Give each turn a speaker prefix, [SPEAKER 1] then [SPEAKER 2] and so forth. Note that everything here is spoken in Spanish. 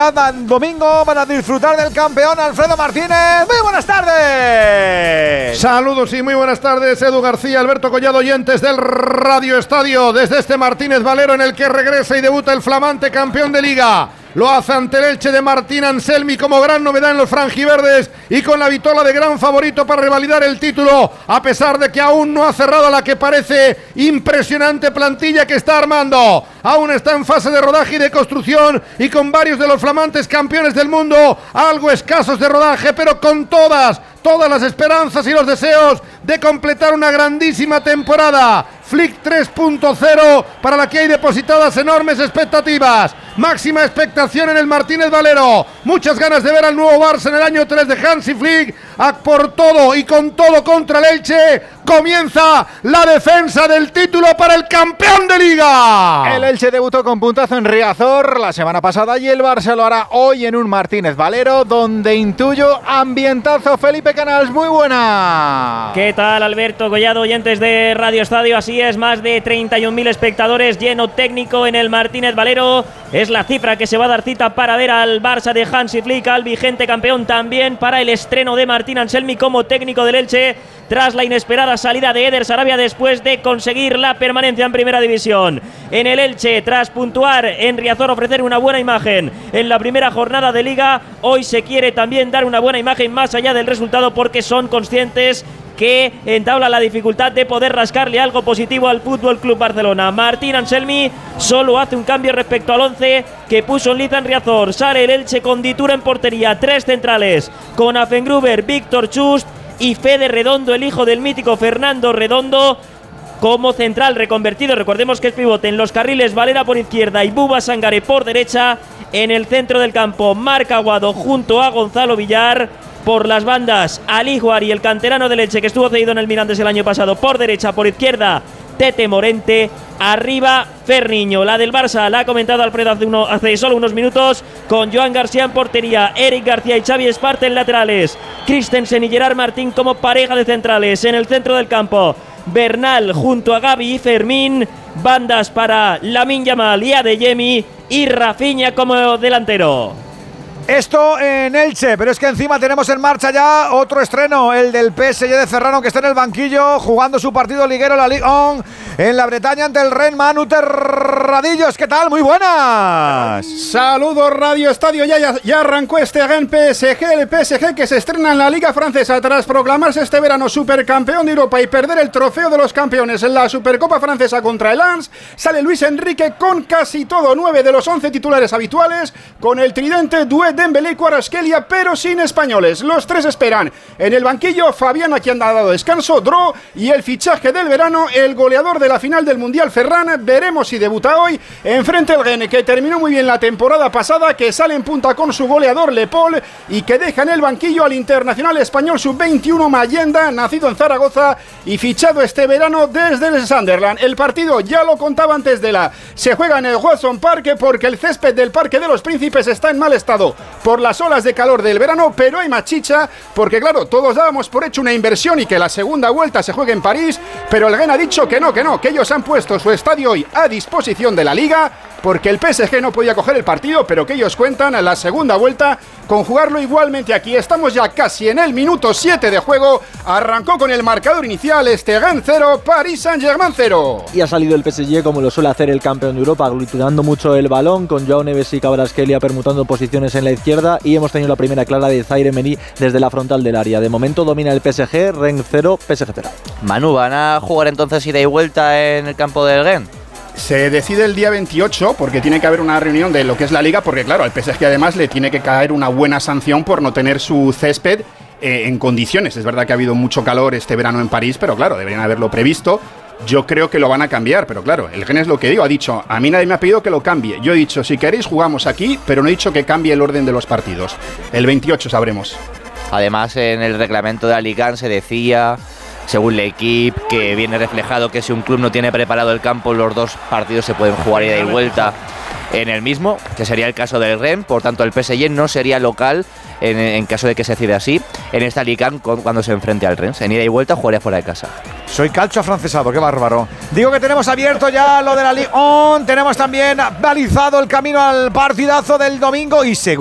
[SPEAKER 1] Domingo para disfrutar del campeón Alfredo Martínez. Muy buenas tardes.
[SPEAKER 2] Saludos y muy buenas tardes, Edu García, Alberto Collado, oyentes del Radio Estadio, desde este Martínez Valero en el que regresa y debuta el flamante campeón de Liga. Lo hace ante el Elche de Martín Anselmi como gran novedad en los franjiverdes y con la vitola de gran favorito para revalidar el título, a pesar de que aún no ha cerrado la que parece impresionante plantilla que está armando. Aún está en fase de rodaje y de construcción y con varios de los flamantes campeones del mundo, algo escasos de rodaje, pero con todas las esperanzas y los deseos de completar una grandísima temporada. Flick 3.0 para la que hay depositadas enormes expectativas. Máxima expectación en el Martínez Valero. Muchas ganas de ver al nuevo Barça en el año 3 de Hansi Flick. A por todo y con todo contra el Elche. Comienza la defensa del título para el campeón de Liga.
[SPEAKER 1] El Elche debutó con puntazo en Riazor la semana pasada y el Barça lo hará hoy en un Martínez Valero donde intuyo ambientazo. Felipe Canals, muy buena.
[SPEAKER 3] ¿Qué tal, Alberto Collado, oyentes de Radio Estadio? Así es, más de 31.000 espectadores, lleno técnico en el Martínez Valero. Es la cifra que se va a dar cita para ver al Barça de Hansi Flick, al vigente campeón, también para el estreno de Martín Anselmi como técnico del Elche, tras la inesperada salida de Eder Sarabia después de conseguir la permanencia en Primera División. En el Elche, tras puntuar en Riazor, ofrecer una buena imagen en la primera jornada de Liga, hoy se quiere también dar una buena imagen más allá del resultado, porque son conscientes que entabla la dificultad de poder rascarle algo positivo al Fútbol Club Barcelona. Martín Anselmi solo hace un cambio respecto al 11 que puso en liza en Riazor. Sale el Elche con Ditura en portería, 3 centrales, con Afengruber, Víctor Chust y Fede Redondo, el hijo del mítico Fernando Redondo, como central reconvertido. Recordemos que es pivote en los carriles, Valera por izquierda y Buba Sangare por derecha. En el centro del campo, Marc Aguado junto a Gonzalo Villar. Por las bandas, Ali Juari, el canterano del Elche que estuvo cedido en el Mirandés el año pasado, por derecha, por izquierda, Tete Morente. Arriba, Ferniño. La del Barça la ha comentado Alfredo hace solo unos minutos, con Joan García en portería, Eric García y Xavi Esparte en laterales, Christensen y Gerard Martín como pareja de centrales. En el centro del campo, Bernal junto a Gavi y Fermín. Bandas para Lamine Yamal y Adeyemi, y Rafinha como delantero.
[SPEAKER 1] Esto en Elche, pero es que encima tenemos en marcha ya otro estreno, el del PSG de Ferrano, que está en el banquillo jugando su partido liguero, la Ligue 1 en la Bretaña ante el Rennes. Manu Terradillos, ¿qué tal? Muy buenas.
[SPEAKER 4] Saludos, Radio Estadio. Ya arrancó este Rennes PSG, el PSG que se estrena en la Liga Francesa tras proclamarse este verano supercampeón de Europa y perder el trofeo de los campeones en la Supercopa Francesa contra el Lens. Sale Luis Enrique con casi todo, 9 de los 11 titulares habituales, con el tridente Doué, Dembélé y Kvaratskhelia, pero sin españoles. Los tres esperan en el banquillo. Fabián, a quien ha dado descanso, Dro, y el fichaje del verano, el goleador de la final del Mundial, Ferran. Veremos si debuta hoy enfrente al Rennes, que terminó muy bien la temporada pasada, que sale en punta con su goleador Le Paul y que deja en el banquillo al internacional español sub-21 Mayenda, nacido en Zaragoza y fichado este verano desde el Sunderland. El partido, ya lo contaba antes se juega en el Watson Park, porque el césped del Parque de los Príncipes está en mal estado por las olas de calor del verano, pero hay más chicha, porque claro, todos dábamos por hecho una inversión y que la segunda vuelta se juegue en París, pero el Rennes ha dicho que no, que ellos han puesto su estadio hoy a disposición de la Liga, porque el PSG no podía coger el partido, pero que ellos cuentan a la segunda vuelta con jugarlo igualmente aquí. Estamos ya casi en el minuto 7 de juego. Arrancó con el marcador inicial este Rennes 0, Paris Saint-Germain 0.
[SPEAKER 5] Y ha salido el PSG como lo suele hacer el campeón de Europa, aglutinando mucho el balón, con Joao Neves y Kvaratskhelia permutando posiciones en la izquierda, y hemos tenido la primera clara de Zaire Emery desde la frontal del área. De momento domina el PSG, Rennes 0, PSG 0.
[SPEAKER 6] Manu, ¿van a jugar entonces ida y vuelta en el campo del Rennes?
[SPEAKER 4] Se decide el día 28 porque tiene que haber una reunión de lo que es la Liga, porque claro, al PSG además le tiene que caer una buena sanción por no tener su césped en condiciones. Es verdad que ha habido mucho calor este verano en París, pero claro, deberían haberlo previsto. Yo creo que lo van a cambiar, pero claro, el Rennes, lo que digo, ha dicho, a mí nadie me ha pedido que lo cambie. Yo he dicho, si queréis jugamos aquí, pero no he dicho que cambie el orden de los partidos. El 28 sabremos.
[SPEAKER 6] Además, en el reglamento de la Ligue 1 se decía, según L'Equipe, que viene reflejado que si un club no tiene preparado el campo, los dos partidos se pueden jugar ida y vuelta. en el mismo, que sería el caso del Rennes. Por tanto, el PSG no sería local en caso de que se decida así en esta Ligue 1 cuando se enfrente al Rennes. En ida y vuelta jugaría fuera de casa.
[SPEAKER 1] Soy calcho afrancesado, qué bárbaro. Digo que tenemos abierto ya lo de la Ligue 1, tenemos también balizado el camino al partidazo del domingo y seguro